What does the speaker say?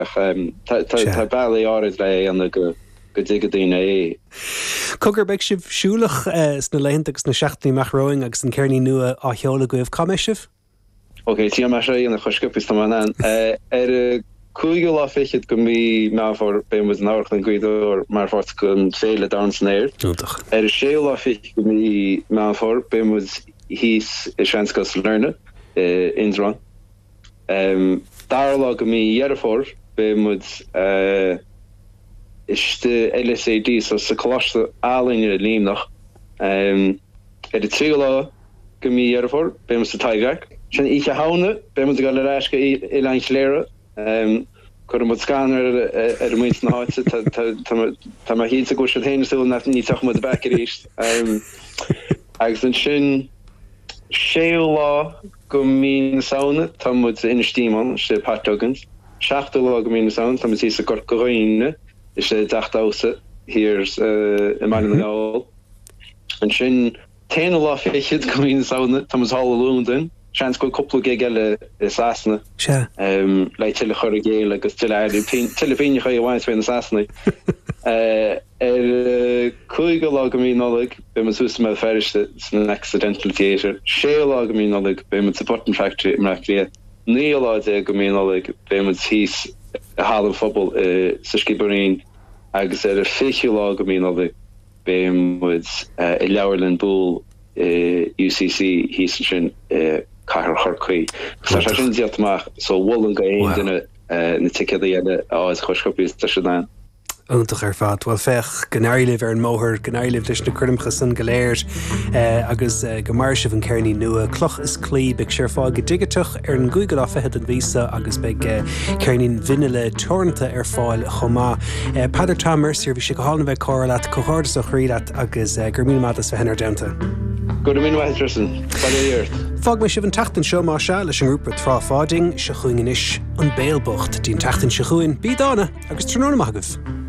tá bailí áras le an go dig daine Cogur beag sibh siúlach sna leontas na seachtaí meachróing agus an ceirní nua á cheola goibh comisiv? Ok, tí mar sé an choscopis tá an cúige lá fichiid go mí máfar be was an áchlinn cuiidor mar fort gon féle dansnéir. Sé lá fichiid go mí máfar be was hís Svenskos lerne inrán. Daar lá go mí dhearfór be moet is de LSAD so sa kolaste álinge líimnach. De twee lá go mí dhearfór be moet sa taigak. Sin ike haune be moet gal reiske I lein lere. Kur moet scanner moet na Tá ma hí a go héinú na ní toch moet bekker is. Agus an sin sé lá go mín sauna tá mu intíman sé patogans. Seachta lá go mín sauna tá sí a gorcoine is sé dachtása hirs I man ná. An sin te lá féchiid go mín sauna tá hall lúndin. Seans go couple geile asna lei tiile chore géile agus tillepin cha bhaint fé asna. Cúige lá go mí nolig be man sús me ferrichte san accidental theatre. Sé lá go mí nolig be man supporting factory mar lé. Ní lá go mí nolig be man hís a hall fobal sa skibarín agus fiú lá go mí nolig be man I lewerlin búl UCC hís sin Car Harkui. So so wollen go éine na tiile as choskopis te. Úntaach fad bhfuil fech gnáirlih an móthir gnáirlih leis na churimcha san goléir agus go mar sibh an ceirní nua cloch is clí beag sé fáil go digiteach an gúige á fehead an vísa agus beag ceirnín vinile tornta fáil chomá. Paidir Tamar sir bhí sé go hána bheith choirlaat cohordas a chríileat agus gur mí madas bheith henar deanta. Go mí Westerson. Fág me sibh an tatan seo má se leis an grúpa trá fáding se chuingin is an béalbocht dín tatan se chuin bí dána agus tróna magah.